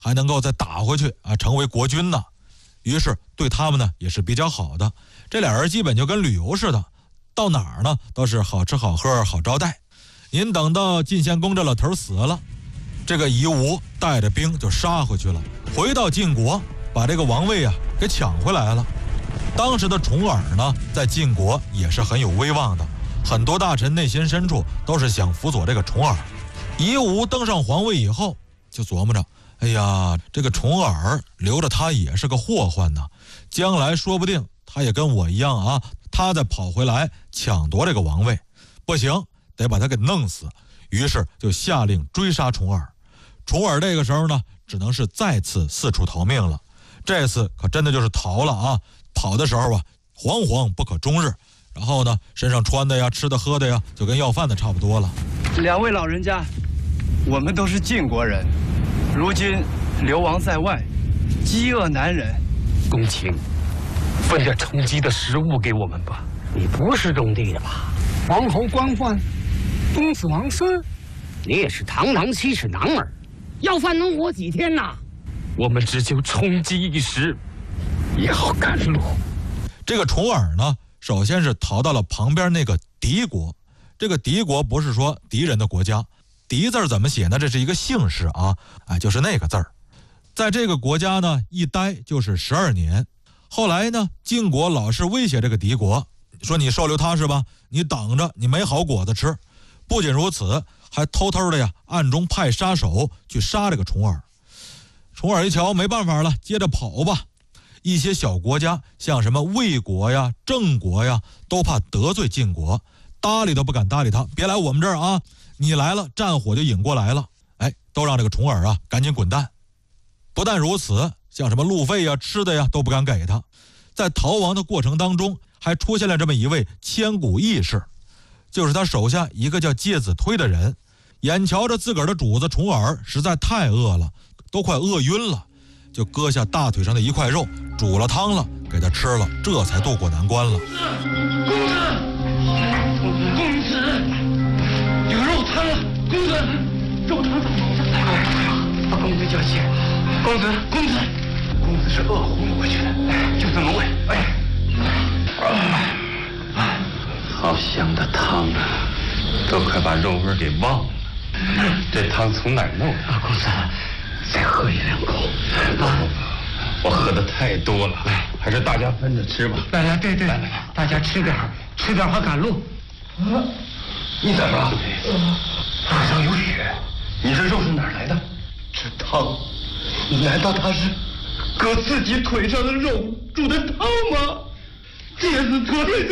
还能够再打回去啊，成为国君呢。于是对他们呢也是比较好的，这俩人基本就跟旅游似的，到哪儿呢都是好吃好喝好招待。您等到晋献公这老头死了，这个夷吾带着兵就杀回去了，回到晋国把这个王位啊给抢回来了。当时的重耳呢在晋国也是很有威望的，很多大臣内心深处都是想辅佐这个重耳。夷吾登上皇位以后就琢磨着，哎呀，这个重耳留着他也是个祸患呢，将来说不定他也跟我一样啊，他再跑回来抢夺这个王位，不行，得把他给弄死。于是就下令追杀重耳。重耳这个时候呢，只能是再次四处逃命了。这次可真的就是逃了啊！跑的时候啊，惶惶不可终日。然后呢，身上穿的呀、吃的喝的呀，就跟要饭的差不多了。 两位老人家，我们都是晋国人，如今流亡在外，饥饿难忍。 公卿，分点充饥的食物给我们吧。 你不是种地的吧？ 皇侯官宦，公子王孙， 你也是堂堂七尺男儿，要饭能活几天呐？ 我们只求充饥一时，也好赶路。 这个重耳呢，首先是逃到了旁边那个狄国。这个狄国不是说敌人的国家，狄字儿怎么写呢？这是一个姓氏啊，就是那个字儿。在这个国家呢，一待就是12年。后来呢，晋国老是威胁这个狄国，说你收留他是吧？你等着，你没好果子吃。不仅如此，还偷偷的呀，暗中派杀手去杀这个重耳。重耳一瞧没办法了，接着跑吧。一些小国家，像什么魏国呀、郑国呀，都怕得罪晋国，搭理都不敢搭理他，别来我们这儿啊！你来了，战火就引过来了。都让这个重耳啊赶紧滚蛋。不但如此，像什么路费呀、吃的呀都不敢给他。在逃亡的过程当中，还出现了这么一位千古义士，就是他手下一个叫介子推的人。眼瞧着自个儿的主子重耳实在太饿了，都快饿晕了，就割下大腿上的一块肉，煮了汤了，给他吃了，这才渡过难关了。 公子，有肉汤了，公子，肉汤怎么了？把公子叫起。公子是饿昏过去的，就这么喂。 好香的汤啊，都快把肉味给忘了。这汤从哪儿弄的？ 公子，再喝一两口。 我喝的太多了，还是大家分着吃吧。 来，对，大家吃点好赶路。 你怎么了？ 腿上有血。 你这肉是哪儿来的？ 这汤，难道他是割自己腿上的肉煮的汤吗？介子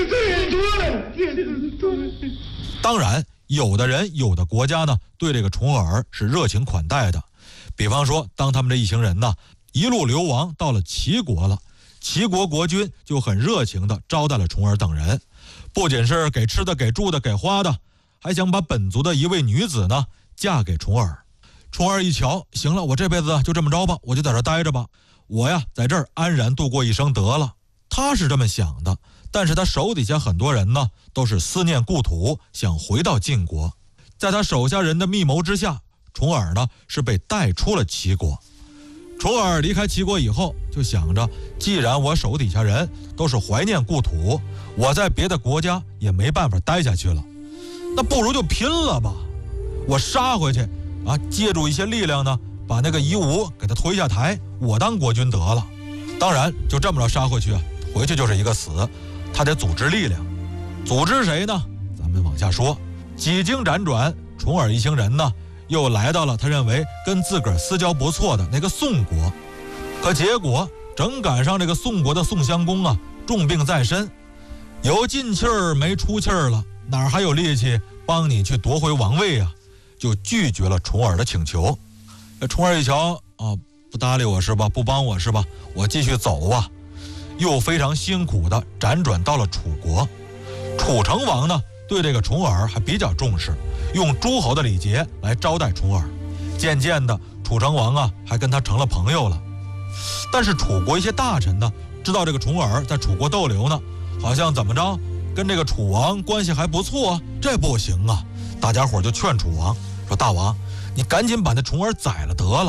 推。 当然，有的人、有的国家呢，对这个重耳是热情款待的。比方说，当他们这一行人呢，一路流亡到了齐国了，齐国国君就很热情地招待了重耳等人，不仅是给吃的、给住的、给花的，还想把本族的一位女子呢嫁给重耳。重耳一瞧，行了，我这辈子就这么着吧，我就在这待着吧，我呀在这儿安然度过一生得了。他是这么想的，但是他手底下很多人呢，都是思念故土，想回到晋国。在他手下人的密谋之下，重耳呢是被带出了齐国。重耳离开齐国以后，就想着，既然我手底下人都是怀念故土，我在别的国家也没办法待下去了，那不如就拼了吧！我杀回去啊，借助一些力量呢，把那个夷吾给他推下台，我当国君得了。当然，就这么着杀回去啊，回去就是一个死，他得组织力量。组织谁呢？咱们往下说。几经辗转，重耳一行人呢，又来到了他认为跟自个儿私交不错的那个宋国。可结果正赶上这个宋国的宋襄公啊重病在身，有进气儿没出气儿了，哪还有力气帮你去夺回王位啊？就拒绝了重耳的请求。重耳一瞧啊，不搭理我是吧？不帮我是吧？我继续走啊！又非常辛苦地辗转到了楚国。楚成王呢，对这个重耳还比较重视，用诸侯的礼节来招待重耳。渐渐的，楚成王啊还跟他成了朋友了。但是楚国一些大臣呢，知道这个重耳在楚国逗留呢，好像怎么着跟这个楚王关系还不错啊，这不行啊！大家伙就劝楚王说：“大王，你赶紧把那重耳宰了得了，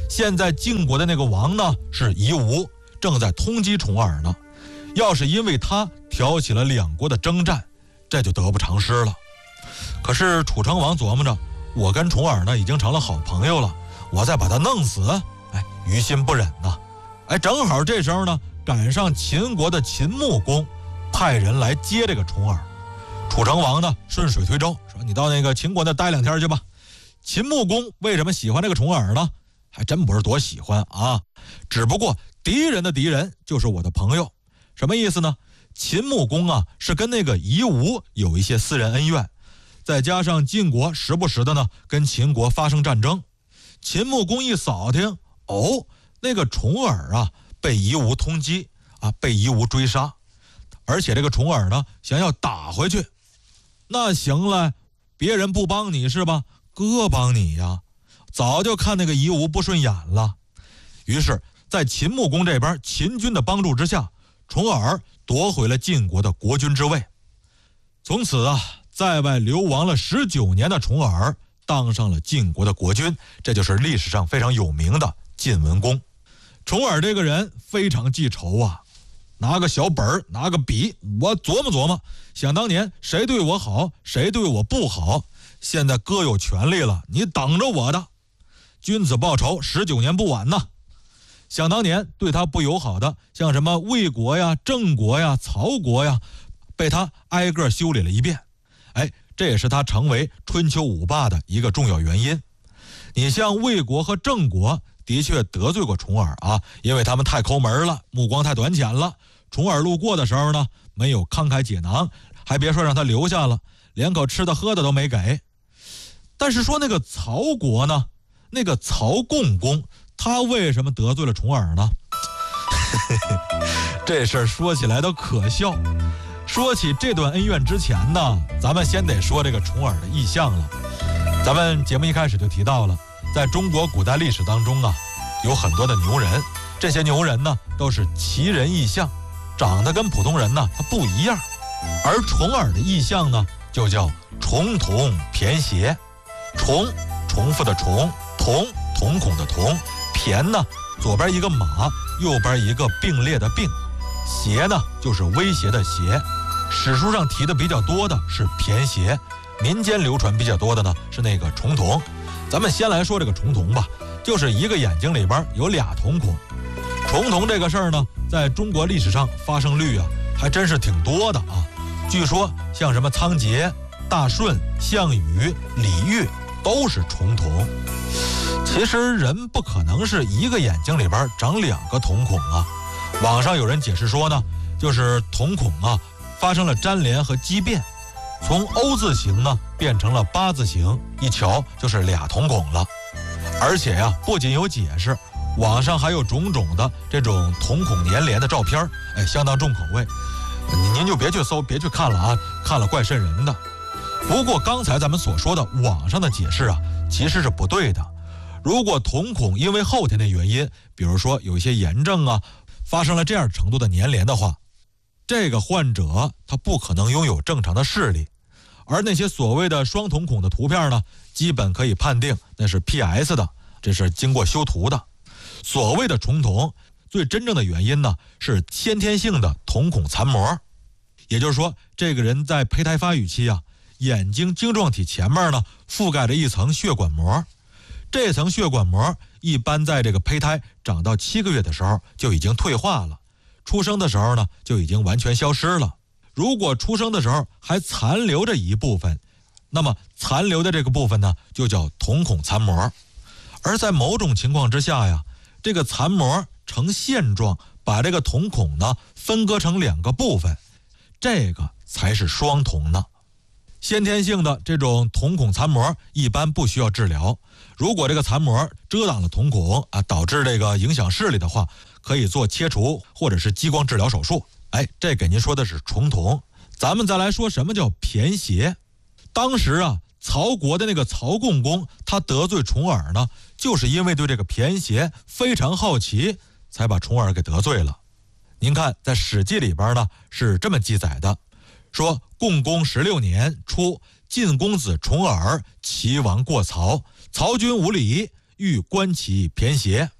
现在晋国的那个王呢是夷吾，正在通缉重耳呢。要是因为他挑起了两国的征战，这就得不偿失了。可是楚成王琢磨着，我跟重耳呢已经成了好朋友了，我再把他弄死，于心不忍呐。正好这时候呢，赶上秦国的秦穆公派人来接这个重耳。楚成王呢顺水推舟，说你到那个秦国那待2天去吧。秦穆公为什么喜欢这个重耳呢？还真不是多喜欢啊，只不过敌人的敌人就是我的朋友。什么意思呢？秦穆公啊是跟那个夷吾有一些私人恩怨，再加上晋国时不时的呢跟秦国发生战争，秦穆公一扫听，那个重耳啊被夷吾通缉啊，被夷吾追杀，而且这个重耳呢想要打回去。那行了，别人不帮你是吧？哥帮你呀，早就看那个夷吾不顺眼了。于是在秦穆公这边秦军的帮助之下，重耳夺回了晋国的国君之位。从此啊，在外流亡了19年的重耳当上了晋国的国君，这就是历史上非常有名的晋文公。重耳这个人非常记仇啊，拿个小本拿个笔，我琢磨琢磨，想当年谁对我好，谁对我不好，现在哥有权利了，你等着我的。君子报仇，19年不晚呐。想当年对他不友好的，像什么魏国呀、郑国呀、曹国呀，被他挨个修理了一遍。这也是他成为春秋五霸的一个重要原因。你像魏国和郑国的确得罪过重耳啊，因为他们太抠门了，目光太短浅了。重耳路过的时候呢，没有慷慨解囊，还别说让他留下了，连口吃的喝的都没给。但是说那个曹国呢，那个曹共公，他为什么得罪了重耳呢？这事儿说起来都可笑。说起这段恩怨之前呢，咱们先得说这个重耳的意象了。咱们节目一开始就提到了，在中国古代历史当中啊，有很多的牛人，这些牛人呢都是奇人异象，长得跟普通人呢他不一样。而重耳的意象呢就叫重瞳骈斜。重复的重，瞳孔的瞳，骈呢左边一个马，右边一个并列的并，斜呢就是威胁的胁。史书上提的比较多的是骈斜，民间流传比较多的呢是那个重瞳。咱们先来说这个重瞳吧，就是一个眼睛里边有俩瞳孔。重瞳这个事儿呢，在中国历史上发生率啊还真是挺多的啊。据说像什么仓颉、大舜、项羽、李煜都是重瞳。其实人不可能是一个眼睛里边长2个瞳孔啊。网上有人解释说呢，就是瞳孔啊发生了粘连和畸变，从 O 字形呢变成了8字形，一瞧就是俩瞳孔了。而且呀，不仅有解释，网上还有种种的这种瞳孔粘连的照片，相当重口味。您就别去搜，别去看了啊，看了怪瘆人的。不过刚才咱们所说的网上的解释啊，其实是不对的。如果瞳孔因为后天的原因，比如说有一些炎症啊，发生了这样程度的粘连的话，这个患者他不可能拥有正常的视力。而那些所谓的双瞳孔的图片呢，基本可以判定那是 PS 的，这是经过修图的。所谓的重瞳，最真正的原因呢是先天性的瞳孔残膜。也就是说，这个人在胚胎发育期啊，眼睛晶状体前面呢覆盖着一层血管膜。这层血管膜一般在这个胚胎长到7个月的时候就已经退化了，出生的时候呢就已经完全消失了。如果出生的时候还残留着一部分，那么残留的这个部分呢就叫瞳孔残膜。而在某种情况之下呀，这个残膜呈线状，把这个瞳孔呢分割成2个部分，这个才是双瞳呢。先天性的这种瞳孔残膜一般不需要治疗，如果这个残膜遮挡了瞳孔啊，导致这个影响视力的话，可以做切除或者是激光治疗手术。这给您说的是重瞳。咱们再来说什么叫骈斜。当时啊，曹国的那个曹共公，他得罪重耳呢，就是因为对这个骈斜非常好奇，才把重耳给得罪了。您看在史记里边呢是这么记载的，说共公16年初，晋公子重耳齐王过曹，曹军无礼， 欲观其偏邪。